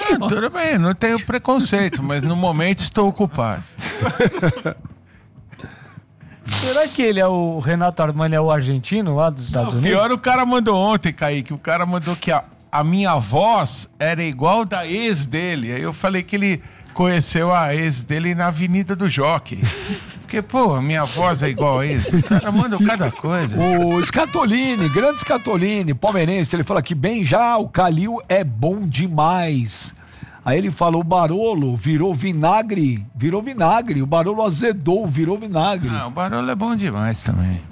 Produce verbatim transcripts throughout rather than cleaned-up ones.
Não, tudo bem, não tenho preconceito, mas no momento estou ocupado. Será que ele é o Renato Armani, é o argentino lá dos Estados Não, Unidos? Pior, o cara mandou ontem, Kaique, o cara mandou que a, a minha voz era igual da ex dele. Aí eu falei que ele conheceu a ex dele na Avenida do Jockey. Porque, pô, a minha voz é igual a ex. O cara manda cada coisa. O Scatolini, grande Scatolini, palmeirense, ele fala que bem já, o Calil é bom demais. Aí ele falou, o Barolo virou vinagre, virou vinagre, o Barolo azedou, virou vinagre. Ah, o Barolo é bom demais também.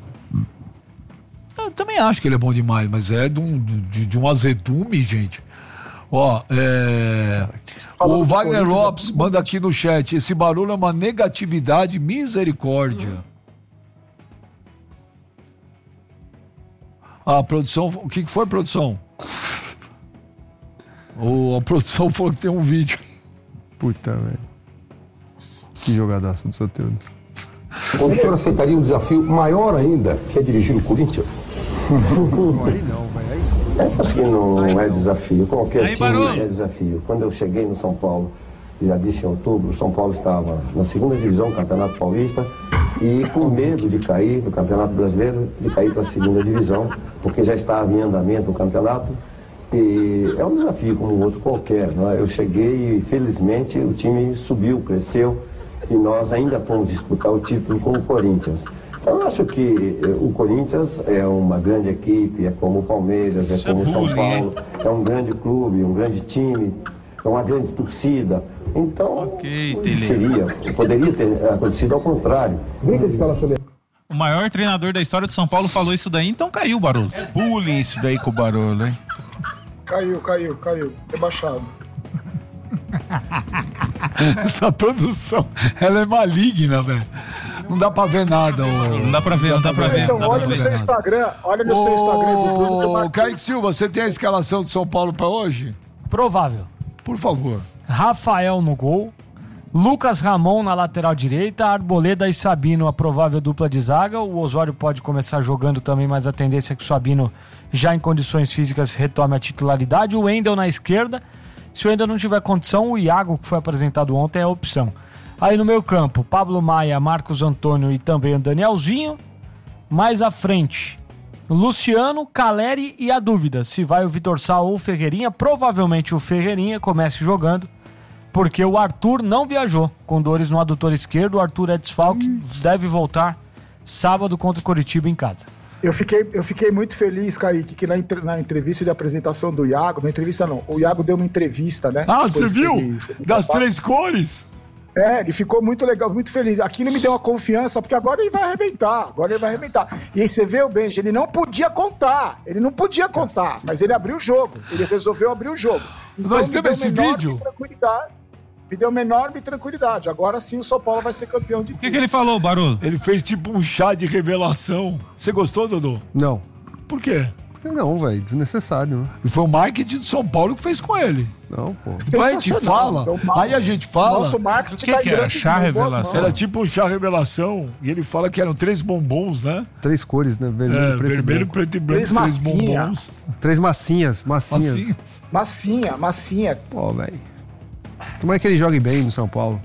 Eu também acho que ele é bom demais, mas é de um, de, de um azedume, gente. Ó, é... o Wagner Lopes manda aqui no chat, esse Barolo é uma negatividade, misericórdia. Ah, produção, o que foi, produção? Oh, a produção falou que tem um vídeo. Puta, velho. Que jogadaço do Soteldo. O senhor aceitaria um desafio maior ainda, que é dirigir o Corinthians? Aí não, vai aí. É, acho que não é desafio. Qualquer Aí, time Barolo. é desafio. Quando eu cheguei no São Paulo, já disse em outubro, o São Paulo estava na segunda divisão do Campeonato Paulista e com medo de cair no Campeonato Brasileiro, de cair para a segunda divisão, porque já estava em andamento o campeonato. E é um desafio como outro qualquer, não é? Eu cheguei e felizmente o time subiu, cresceu e nós ainda fomos disputar o título com o Corinthians. Então eu acho que o Corinthians é uma grande equipe, é como o Palmeiras, é como o São Paulo, é um grande clube, um grande time, é uma grande torcida. Então Ok, seria, poderia ter acontecido ao contrário. Briga de escalação. O maior treinador da história de São Paulo falou isso daí, então caiu o Barolo. É bullying isso daí com o Barolo, hein? Caiu, caiu, caiu. Rebaixado. Essa produção, ela é maligna, velho. Não dá pra ver nada. Ô. Não dá pra ver, não dá pra ver. Então, não dá olha pra no ver. seu Instagram, olha no seu Instagram do Bruno que eu Ô, marquei. Kaique Silva, você tem a escalação de São Paulo pra hoje? Provável. Por favor. Rafael no gol, Lucas Ramon na lateral direita, Arboleda e Sabino, a provável dupla de zaga. O Osório pode começar jogando também, mas a tendência é que o Sabino, já em condições físicas, retome a titularidade. O Wendel na esquerda. Se o Wendel não tiver condição, o Iago, que foi apresentado ontem, é a opção. Aí no meio campo, Pablo Maia, Marcos Antônio e também o Danielzinho. Mais à frente, Luciano, Caleri e a dúvida, se vai o Vitor Sá ou o Ferreirinha. Provavelmente o Ferreirinha comece jogando, porque o Arthur não viajou com dores no adutor esquerdo. O Arthur é desfalque, hum. deve voltar sábado contra o Coritiba em casa. Eu fiquei, eu fiquei muito feliz, Kaique, que na, na entrevista de apresentação do Iago, na entrevista não, o Iago deu uma entrevista, né? Ah, Depois você viu? Ele, das três cores? É, ele ficou muito legal, muito feliz. Aquilo me deu uma confiança, porque agora ele vai arrebentar, agora ele vai arrebentar. E aí você vê o Benji, ele não podia contar, ele não podia contar, mas ele abriu o jogo, ele resolveu abrir o jogo. Então, nós temos esse vídeo? Me deu uma enorme tranquilidade. Agora sim o São Paulo vai ser campeão de tudo. O que, que ele falou, Barolo? Ele fez tipo um chá de revelação. Você gostou, Dodô? Não. Por quê? Não, velho, desnecessário, né? E foi o marketing do São Paulo que fez com ele. Não, pô. Depois a gente fala, então, aí a gente fala. Nosso marketing o que, que era? Chá revelação? Era tipo um chá revelação. E ele fala que eram três bombons, né? Três cores, né? Vermelho, é, preto, vermelho, e preto e branco, três, três bombons. Três massinhas, massinhas. Massinhas. Massinha, massinha. Pô, velho. Tomara que ele jogue bem no São Paulo.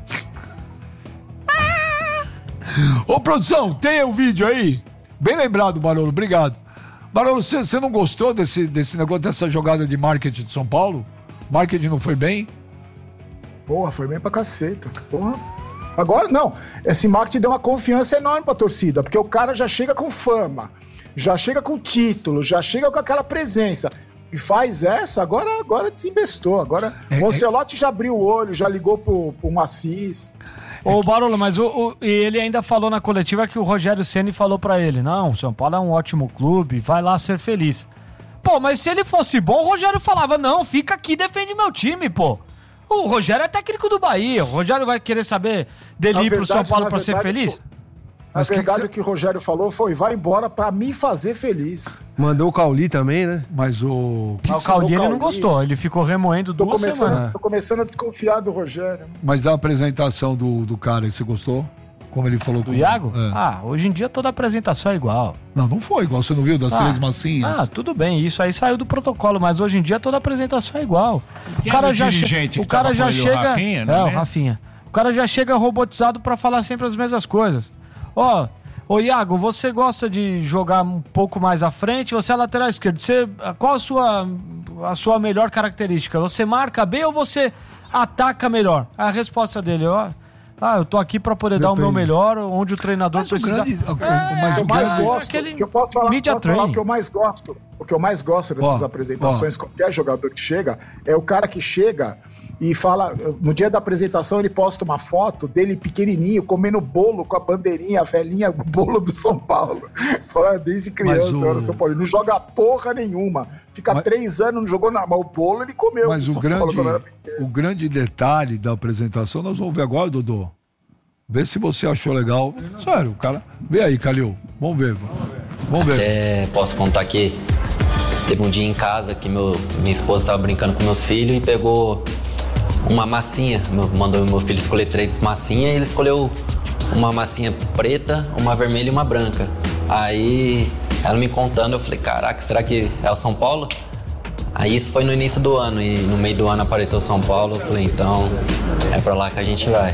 Ô, produção, tem o um vídeo aí? Bem lembrado, Barolo, obrigado. Barolo, você não gostou desse, desse negócio, dessa jogada de marketing de São Paulo? Marketing não foi bem? Porra, foi bem pra caceta. Porra. Agora, não. Esse marketing deu uma confiança enorme pra torcida, porque o cara já chega com fama, já chega com título, já chega com aquela presença. E faz essa, agora, agora desembestou. Agora é, o Ancelotti já abriu o olho, já ligou pro, pro Assis. Ô, Barolo, mas o, o, ele ainda falou na coletiva que o Rogério Ceni falou pra ele: não, o São Paulo é um ótimo clube, vai lá ser feliz. Pô, mas se ele fosse bom, o Rogério falava: não, fica aqui, defende meu time, pô. O Rogério é técnico do Bahia, o Rogério vai querer saber dele ir pro São Paulo pra ser feliz? Na Mas verdade, que que o que o Rogério falou foi: vai embora pra me fazer feliz. Mandou o Cauli também, né? Mas o... Mas o Cauli ele não gostou, ele ficou remoendo tô duas começando, semanas. Tô começando a desconfiar do Rogério. Mas a apresentação do, do cara, você gostou? Como ele falou. Do com... Iago? É. Ah, hoje em dia toda apresentação é igual. Não, não foi igual. Você não viu das Ah, três massinhas? Ah, tudo bem, isso aí saiu do protocolo, mas hoje em dia toda apresentação é igual. Quem o cara era o já, dirigente che... que o cara tava já com ele, o chega. Rafinha, não é, é o mesmo? Rafinha. O cara já chega robotizado pra falar sempre as mesmas coisas. Ó, ô Iago, você gosta de jogar um pouco mais à frente, você é lateral esquerdo. Você, qual a sua, a sua melhor característica? Você marca bem ou você ataca melhor? A resposta dele, ó. Ah, eu tô aqui pra poder dar o meu melhor, onde o treinador Mas o precisa. grande- o- É, mas o Eu mais grande- gosto, aquele que eu posso falar, media posso falar training. o que eu mais gosto, o que eu mais gosto dessas Ó, apresentações, ó. qualquer jogador que chega, é o cara que chega e fala, no dia da apresentação ele posta uma foto dele pequenininho, comendo bolo com a bandeirinha, a velhinha, o bolo do São Paulo. Fala, desde criança, Mas o- eu era São Paulo, ele não joga porra nenhuma. Fica Mas- três anos, não jogou nada, mas o bolo ele comeu. Mas do o São grande, Paulo quando era pequeno. o grande detalhe da apresentação, nós vamos ver agora, Dodô. Vê se você achou legal. Sério, cara. Vê aí, Calil. Vamos ver. Vamos ver. Até posso contar que teve um dia em casa que meu, minha esposa estava brincando com meus filhos e pegou uma massinha. Meu- Mandou meu filho escolher três massinhas e ele escolheu uma massinha preta, uma vermelha e uma branca. Aí ela me contando, eu falei, caraca, será que é o São Paulo? Aí isso foi no início do ano e no meio do ano apareceu o São Paulo. Eu falei, então é pra lá que a gente vai.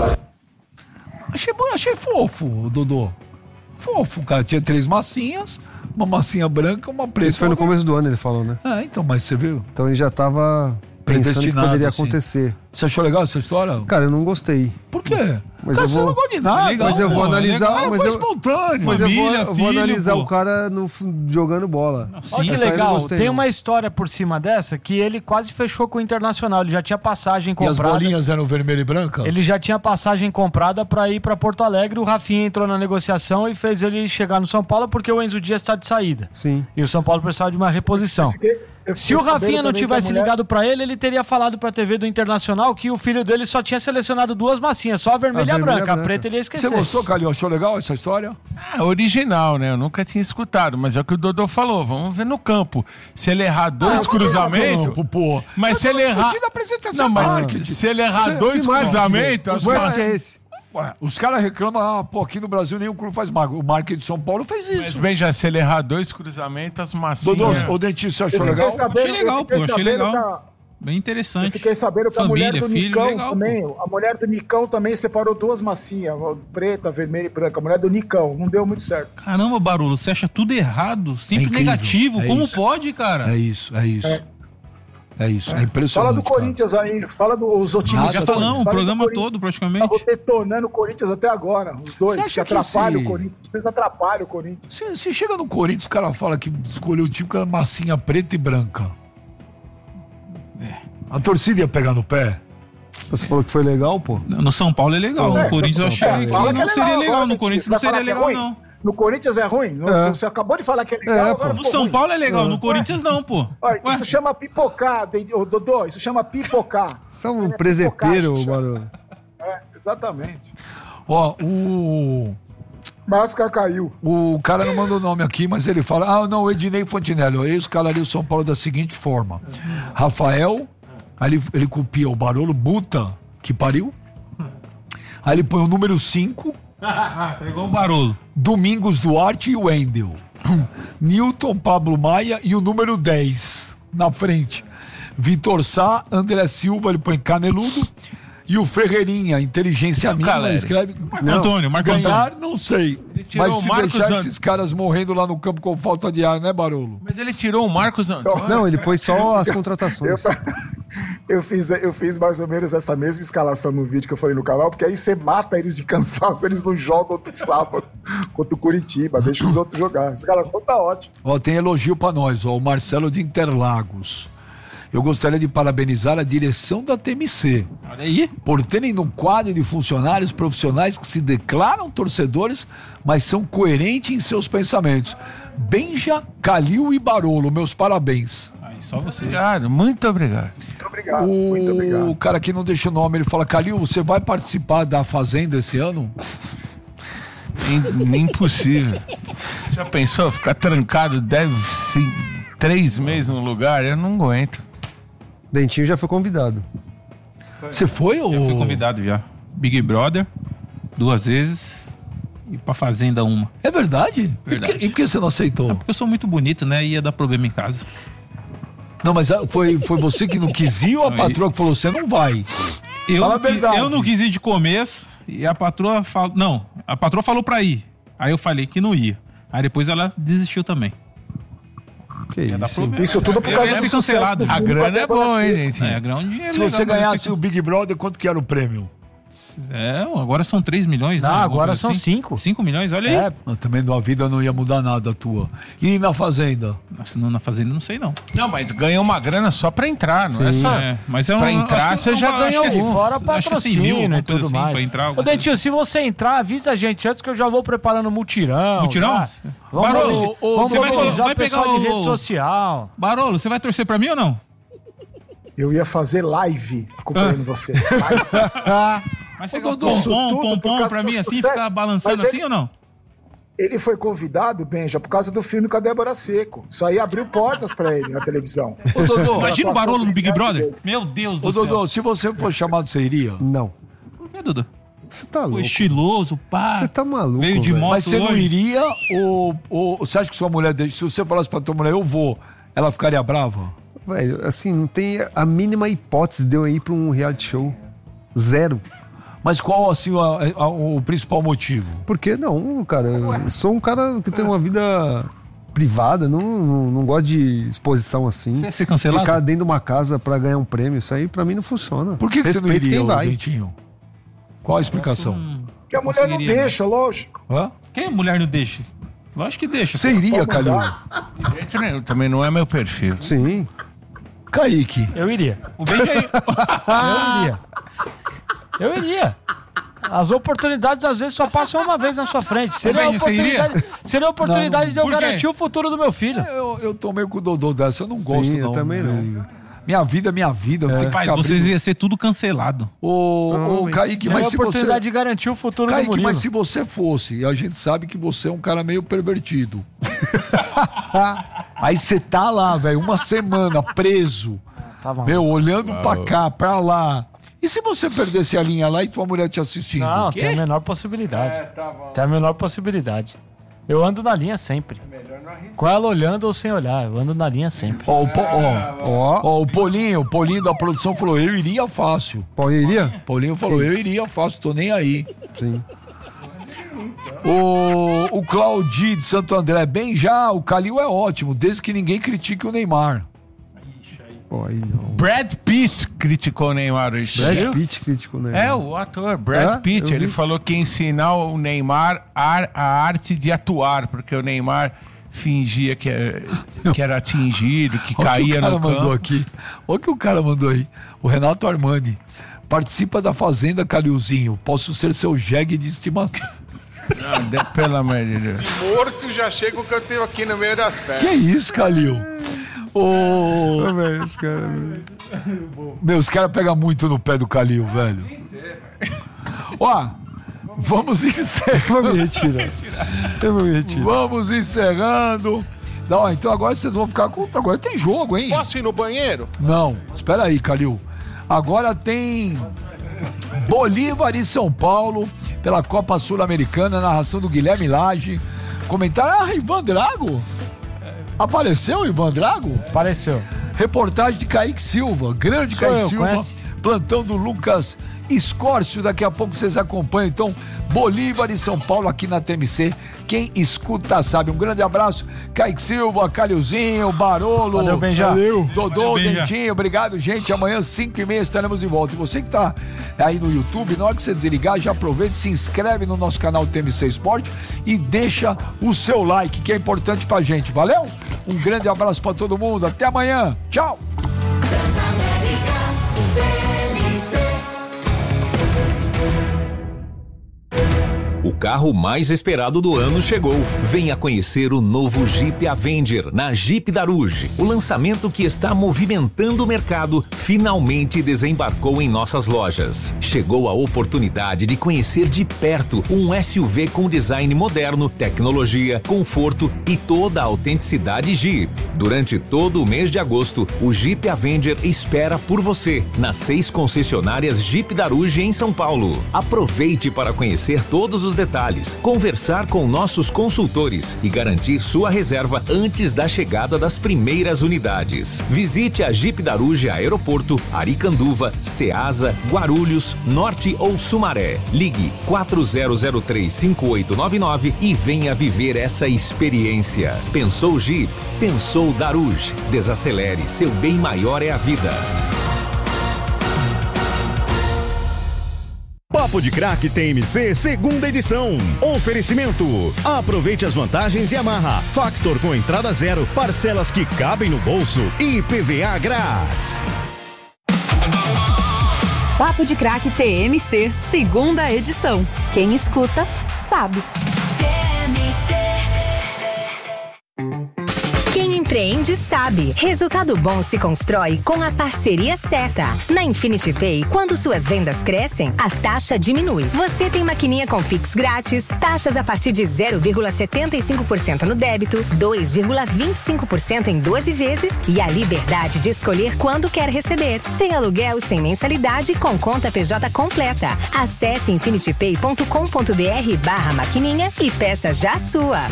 Achei, bom, achei fofo, Dodô. Fofo, cara. Tinha três massinhas, uma massinha branca, uma preta. Isso foi no começo do ano, ele falou, né? Ah, então, mas você viu? Então ele já tava pensando que Predestinado, poderia assim. acontecer. Você achou legal essa história? Cara, eu não gostei. Por quê? Mas Cara, eu você vou- não gosta de nada. legal, Mas eu vou pô, analisar, legal. Ah, mas foi eu, espontâneo. mas eu vou, Família, eu vou filho, analisar pô. o cara no, jogando bola. Olha Sim, que essa aí eu legal, gostei, tem não. uma história por cima dessa que ele quase fechou com o Internacional, ele já tinha passagem E as comprada. bolinhas eram vermelha e branca? Ele já tinha passagem comprada pra ir pra Porto Alegre, o Rafinha entrou na negociação e fez ele chegar no São Paulo porque o Enzo Dias está de saída. Sim. E o São Paulo precisava de uma reposição. Fiquei- eu Se fiquei o Rafinha sabendo não também tivesse que a mulher- ligado pra ele, ele teria falado pra T V do Internacional que o filho dele só tinha selecionado duas massinhas, só a vermelha e a vermelha e a branca, a branca. preta ele ia esquecer. Você gostou, Calil? Achou legal essa história? É original, né? Eu nunca tinha escutado, mas é o que o Dodô falou. Vamos ver no campo. Se ele errar dois cruzamentos. Campo, pô. Mas se ele errar. discutindo a apresentação Não, mas marketing. se ele errar Você- dois que marketing, cruzamentos, velho? as Os caras- massas- é esse. Ué, os caras reclamam, ah, pô, aqui no Brasil nenhum clube faz marketing. O marketing de São Paulo fez Mas isso. bem, já se ele errar dois cruzamentos, as massinhas. Dodô, o dentista, você achou Eu fiquei legal? sabendo- Achei legal, eu fiquei pô, achei sabendo legal. da- Bem Eu interessante. fiquei sabendo que a Família, mulher do filho, Nicão legal, também, a mulher do Nicão também separou duas massinhas, preta, vermelha e branca. A mulher do Nicão, não deu muito certo. Caramba, Barolo, você acha tudo errado, sempre É incrível, negativo. é Como isso. pode, cara? É isso, é isso. É, isso, é Fala impressionante. do cara. Corinthians aí, fala dos otimistas. Nada, Já falamos o Fala do programa Corinthians. todo, praticamente. Estavam detonando o Corinthians até agora, os dois. Você acha Que que atrapalham esse- o Corinthians. Vocês atrapalham o Corinthians. Se, se chega no Corinthians, o cara fala que escolheu o time com a massinha preta e branca. A torcida ia pegar no pé. Você falou que foi legal, pô. No São Paulo é legal, É, no Corinthians eu achei é, que fala que não é seria legal, agora, no Corinthians não vai falar seria que é legal, ruim? não. No Corinthians é ruim? No- É. Você acabou de falar que é legal, É, agora pô. No ficou São ruim. Paulo é legal, no Corinthians não, pô. Olha, Ué, isso chama pipocar, de- ô, Dodô, isso chama pipocar. Você é um É presepeiro, pipocar, Barulho. É, exatamente. Ó, o. Máscara caiu. O cara não manda o nome aqui, mas ele fala: ah, não, o Ednei Fontinelli. Eu escalaria o São Paulo da seguinte forma: Rafael, aí ele, ele copia o Barolo, Buta, que pariu. Aí ele põe o número cinco, tá igual o Barolo. Domingos Duarte e Wendel. Newton, Pablo Maia e o número dez na frente. Vitor Sá, André Silva, ele põe Caneludo. E o Ferreirinha, inteligência mínima, Caleri. ele escreve. Marco Antônio, Marco Antônio. Ganhar, não sei. tirou Mas o se Marcos deixar An- esses caras morrendo lá no campo com falta de ar, né, Barolo? Mas ele tirou o Marcos Antônio. Não, ele pôs só as Eu, contratações. eu, fiz, eu fiz mais ou menos essa mesma escalação no vídeo que eu falei no canal, porque aí você mata eles de cansaço, eles não jogam outro sábado contra o Curitiba, deixa os outros jogar. Essa escalação tá ótima. Ó, tem elogio pra nós, ó, o Marcelo de Interlagos. Eu gostaria de parabenizar a direção da T M C Olha aí. por terem no quadro de funcionários profissionais que se declaram torcedores, mas são coerentes em seus pensamentos. Benja, Calil e Barolo, meus parabéns. Aí, só você. Obrigado, muito obrigado. Muito obrigado, muito O obrigado. cara que não deixa o nome, ele fala: Calil, você vai participar da Fazenda esse ano? In- impossível. Já pensou ficar trancado deve sim, três meses no lugar? Eu não aguento. Dentinho já foi convidado. Você foi ou... Eu fui convidado já. Big Brother. duas vezes e pra fazenda uma. É verdade? Verdade. E por que, e por que você não aceitou? É porque eu sou muito bonito, né? E ia dar problema em casa. Não, mas foi, foi você que não quis ir ou a Não, patroa que falou, você não vai? Eu, Fala a não quis- verdade. eu não quis ir de começo e a patroa falou... Não, a patroa falou pra ir. Aí eu falei que não ia. Aí depois ela desistiu também. Que Ia dar isso? problema. Isso tudo por Eu causa ia do ser sucesso cancelado. do A filme grana com a é boa, hein, gente? É, a grana é um dinheiro Se legal, você mas ganhasse esse- o Big Brother, quanto que era o prêmio? É, agora são três milhões, Não, né? Alguma agora coisa são assim. cinco. cinco milhões, olha aí. É, Ah, também na vida não ia mudar nada a tua. E na fazenda? Nossa, não, na fazenda não sei não. Não, mas ganha uma grana só pra entrar, não é só... É, mas é um, Pra entrar, acho que- você não, já acho ganhou que é um. fora acho que é cem patrocínio mil, alguma e coisa tudo assim, mais. pra entrar, Ô, alguma coisa. Dentinho, se você entrar, avisa a gente antes que eu já vou preparando mutirão. Mutirão? tá? Vamos, Barolo, mobi- ô, vamos você vai- mobilizar vai o pessoal pegar de o- rede social. Barolo, você vai torcer pra mim ou não? Eu ia fazer live acompanhando Ah. você. Live. Mas você Ô, quer um Dodô, pompom, isso tudo por pompom causa pra do mim assim, sucesso. ficar balançando Mas assim ele- ou não? Ele foi convidado, Benja, por causa do filme com a Débora Seco. Isso aí abriu portas pra ele na televisão. Ô, Dodô, Imagina o Barolo no Big atuação Brother. dele. Meu Deus do ô, céu. Dodô, se você for chamado, você iria? Não. Por que, Dudu? Você tá Pô, louco. estiloso, pá. Você tá maluco, Veio de velho. moto Mas você não hoje. iria ou, ou você acha que sua mulher deixa? Se você falasse pra tua mulher, eu vou, ela ficaria brava? Velho, assim, não tem a mínima hipótese de eu ir pra um reality show. Zero. Mas qual, assim, a- a- o principal motivo? Por que não, cara? Eu sou um cara que tem uma vida privada, não, não, não gosto de exposição assim. Você ia ser cancelado? Ficar dentro de uma casa pra ganhar um prêmio, isso aí pra mim não funciona. Por que, que você não Respeito iria, quem ô, vai. Dentinho? Qual a explicação? Porque a mulher não Conseguiria, deixa, lógico. Hã? Quem a mulher não deixa? Lógico que deixa. Você iria, Calil? De jeito nenhum, também não é meu perfil. Sim. Kaique. Eu iria. O Benja aí. Eu iria. Eu iria. As oportunidades às vezes só passam uma vez na sua frente. Seria a Benja, você iria? oportunidade, seria a oportunidade de eu Por quê? garantir o futuro do meu filho. Eu, eu tô meio com o Dodô dessa, eu não gosto, Sim, eu não. também não. Eu- Minha vida é minha vida, eu tenho que Pai, ficar vocês abrindo. iam ser tudo cancelado. Ô, ô, Kaique, Seria a mas se oportunidade você... de garantir o futuro do Kaique, Murilo. mas se você fosse, e a gente sabe que você é um cara meio pervertido. Aí você tá lá, velho, uma semana preso, Tá bom. meu, olhando pra cá, pra lá. E se você perdesse a linha lá e tua mulher te assistindo? Não, tem a menor possibilidade. Tem a menor possibilidade. Eu ando na linha sempre. Com ela olhando ou sem olhar, eu ando na linha sempre. Ó, o, Po- ó, ó, ó, o Polinho, o Polinho da produção falou, eu iria fácil. Pô, iria? Paulinho falou, eu iria fácil, tô nem aí. Sim. O, o Claudi de Santo André, bem já, o Calil é ótimo, desde que ninguém critique o Neymar. Pô, aí não. Brad Pitt criticou o Neymar hoje. Brad Pitt criticou, né? É, o ator Brad É? Pitt, Eu ele vi. falou que ia ensinar o Neymar a, a arte de atuar, porque o Neymar fingia que, é- que era atingido, que Olha o que caía o cara no mandou campo. aqui. Olha o que o cara mandou aí. O Renato Armani. Participa da Fazenda, Calilzinho. Posso ser seu jegue de estimação. Não, de- pelo amor de Deus. Morto já chega o que eu tenho aqui no meio das Que pernas. isso, Calil? Ô, Ô, velho, esse cara. meu, os caras pegam muito no pé do Calil, velho. Ó, vamos encerrar. Eu vou me retirar. Eu vou me retirar. Vamos encerrando. Não, então agora vocês vão ficar com. Agora tem jogo, hein? Posso ir no banheiro? Não, espera aí, Calil. Agora tem Bolívar e São Paulo pela Copa Sul-Americana, narração do Guilherme Lage. Comentário, ah, Ivan Drago. Apareceu o Ivan Drago? Apareceu. Reportagem de Kaique Silva, grande Sou Kaique eu, Silva. conhece? Plantão do Lucas Escórcio, daqui a pouco vocês acompanham. Então, Bolívar e São Paulo aqui na T M C. Quem escuta sabe. Um grande abraço, Kaique Silva, Calilzinho, Barolo. Valeu, Benja. Valeu. Dodô, Valeu, Benja. Dentinho, obrigado, gente. Amanhã, cinco e meia, estaremos de volta. E você que tá aí no YouTube, na hora que você desligar, já aproveita, se inscreve no nosso canal T M C Esporte e deixa o seu like, que é importante pra gente. Valeu? Um grande abraço pra todo mundo. Até amanhã. Tchau. O carro mais esperado do ano chegou. Venha conhecer o novo Jeep Avenger na Jeep Daruge. O lançamento que está movimentando o mercado finalmente desembarcou em nossas lojas. Chegou a oportunidade de conhecer de perto um S U V com design moderno, tecnologia, conforto e toda a autenticidade Jeep. Durante todo o mês de agosto, o Jeep Avenger espera por você nas seis concessionárias Jeep Daruge em São Paulo. Aproveite para conhecer todos os detalhes, conversar com nossos consultores e garantir sua reserva antes da chegada das primeiras unidades. Visite a Jeep Daruge Aeroporto, Aricanduva, Ceasa, Guarulhos, Norte ou Sumaré. Ligue quatro zero zero três, cinco oito nove nove e venha viver essa experiência. Pensou Jeep? Pensou Daruge. Desacelere, seu bem maior é a vida. Papo de Crack T M C, segunda edição. Oferecimento. Aproveite as vantagens e amarra. Factor com entrada zero, parcelas que cabem no bolso e I P V A grátis. Papo de Crack T M C, segunda edição. Quem escuta, sabe. T M C. Quem empreende sabe. Resultado bom se constrói com a parceria certa. Na Infinity Pay, quando suas vendas crescem, a taxa diminui. Você tem maquininha com Pix grátis, taxas a partir de zero vírgula setenta e cinco por cento no débito, dois vírgula vinte e cinco por cento em doze vezes e a liberdade de escolher quando quer receber. Sem aluguel, sem mensalidade, com conta P J completa. Acesse infinitypay ponto com ponto b r barra maquininha e peça já a sua.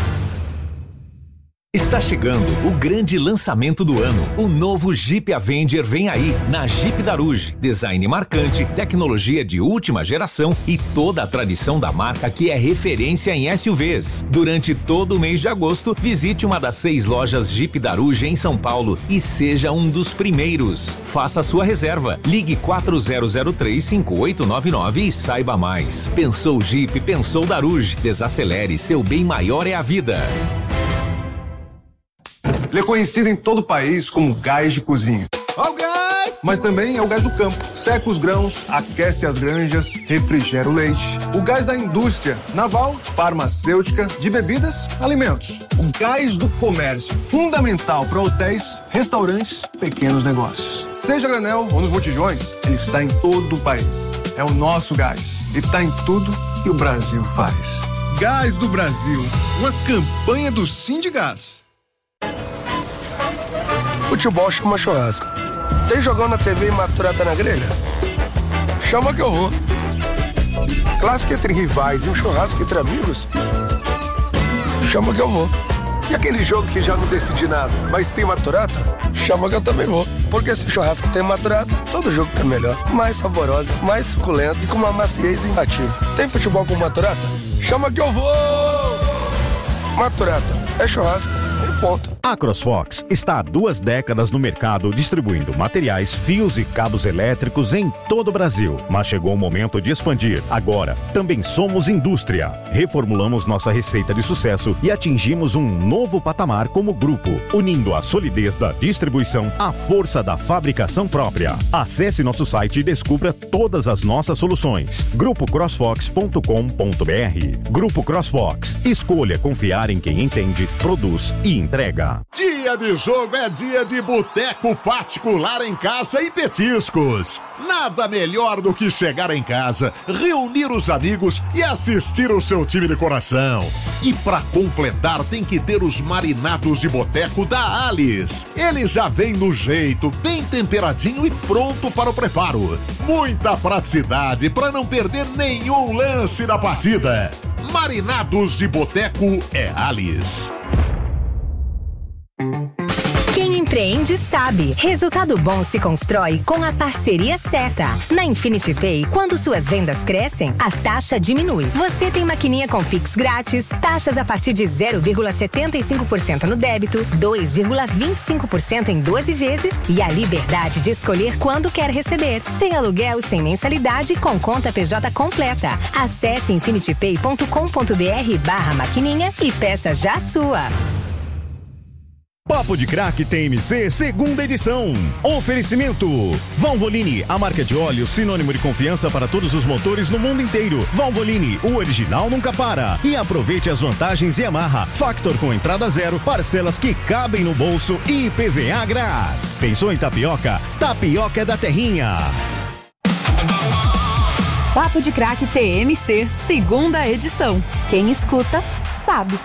Está chegando o grande lançamento do ano. O novo Jeep Avenger vem aí na Jeep Daruge. Design marcante, tecnologia de última geração e toda a tradição da marca que é referência em S U Vs. Durante todo o mês de agosto, visite uma das seis lojas Jeep Daruge em São Paulo e seja um dos primeiros. Faça sua reserva. Ligue quatro zero zero três, cinco oito nove nove e saiba mais. Pensou Jeep, pensou Daruge. Desacelere, seu bem maior é a vida. Ele é conhecido em todo o país como gás de cozinha. Ó o gás! Mas também é o gás do campo. Seca os grãos, aquece as granjas, refrigera o leite. O gás da indústria naval, farmacêutica, de bebidas, alimentos. O gás do comércio, fundamental para hotéis, restaurantes, pequenos negócios. Seja granel ou nos botijões, ele está em todo o país. É o nosso gás e está em tudo que o Brasil faz. Gás do Brasil, uma campanha do Sindigás. Futebol chama churrasco. Tem jogão na T V e maturata na grelha? Chama que eu vou. Clássico entre rivais e um churrasco entre amigos? Chama que eu vou. E aquele jogo que já não decidi nada, mas tem maturata? Chama que eu também vou. Porque se churrasco tem maturata, todo jogo fica melhor. Mais saboroso, mais suculento e com uma maciez imbatível. Tem futebol com maturata? Chama que eu vou! Maturata é churrasco. Ponto. A CrossFox está há duas décadas no mercado distribuindo materiais, fios e cabos elétricos em todo o Brasil. Mas chegou o momento de expandir. Agora, também somos indústria. Reformulamos nossa receita de sucesso e atingimos um novo patamar como grupo, unindo a solidez da distribuição à força da fabricação própria. Acesse nosso site e descubra todas as nossas soluções. grupo crossfox ponto com ponto b r. Grupo CrossFox. Escolha confiar em quem entende, produz e entrega. Dia de jogo é dia de boteco particular em casa e petiscos. Nada melhor do que chegar em casa, reunir os amigos e assistir o seu time de coração. E pra completar tem que ter os marinados de boteco da Alice. Ele já vem no jeito, bem temperadinho e pronto para o preparo. Muita praticidade para não perder nenhum lance da partida. Marinados de boteco é Alice. Quem empreende sabe. Resultado bom se constrói com a parceria certa. Na Infinity Pay, quando suas vendas crescem, a taxa diminui. Você tem maquininha com Pix grátis, taxas a partir de zero vírgula setenta e cinco por cento no débito, dois vírgula vinte e cinco por cento em doze vezes e a liberdade de escolher quando quer receber. Sem aluguel, sem mensalidade, com conta P J completa. Acesse infinitypay ponto com ponto b r barra maquininha e peça já a sua. Papo de Crack T M C, segunda edição. Oferecimento. Valvoline, a marca de óleo sinônimo de confiança para todos os motores no mundo inteiro. Valvoline, o original nunca para. E aproveite as vantagens Yamaha. Factor com entrada zero, parcelas que cabem no bolso e I P V A grátis. Pensou em tapioca? Tapioca é da Terrinha. Papo de Crack T M C, segunda edição. Quem escuta, sabe.